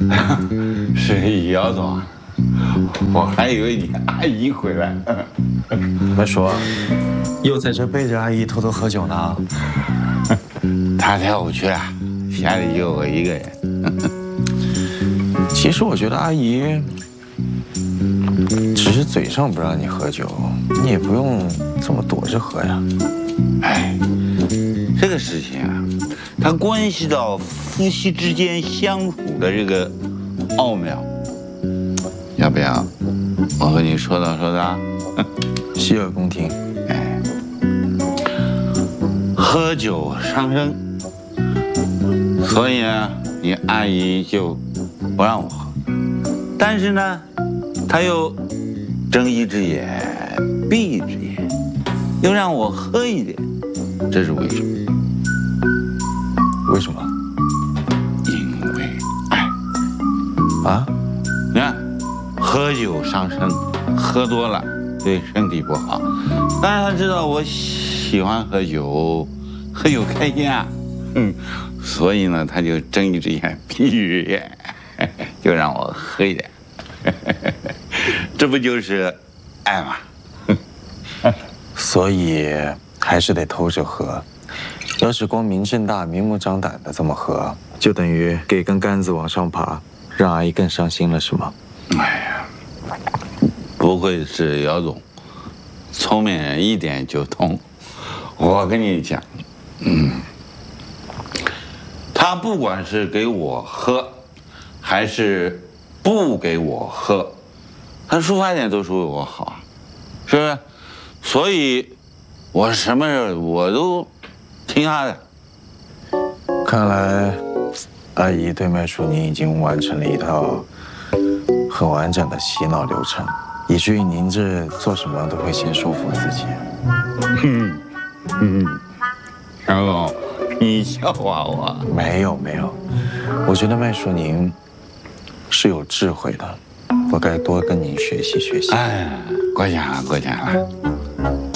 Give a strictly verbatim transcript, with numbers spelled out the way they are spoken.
是姚总，我还以为你阿姨回来。 麦叔，又在这背着阿姨偷偷喝酒呢？ 她跳舞去了，家里就我一个人。 其实我觉得阿姨只是嘴上不让你喝酒，你也不用这么躲着喝呀。 哎，这个事情啊，它关系到夫妻之间相处的这个奥妙。要不要我和你说道说道？ 洗耳恭听。 哎，喝酒伤身，所以呢，你阿姨就不让我喝。但是呢，她又睁一只眼闭一只眼，又让我喝一点，这是为什么？ 为什么？ 因为爱啊！ 你看，喝酒伤身，喝多了对身体不好。但是她知道我喜欢喝酒，喝酒开心啊，嗯，所以呢，她就睁一只眼闭一只眼，就让我喝一点。这不就是爱吗？ 所以还是得偷着喝。要是光明正大、明目张胆的这么喝，就等于给根杆子往上爬，让阿姨更伤心了，是吗？ 哎呀，不愧是姚总，聪明人一点就通。我跟你讲，嗯，他不管是给我喝，还是不给我喝，他出发点都是为我好啊，是不是？所以，我什么事我都听他的。 看来，阿姨对麦淑您已经完成了一套很完整的洗脑流程，以至于您这做什么都会先说服自己。 嗯嗯，杨总，你笑话我？ 没有没有，我觉得麦淑您是有智慧的，我该多跟您学习学习。 哎，过奖了，过奖了。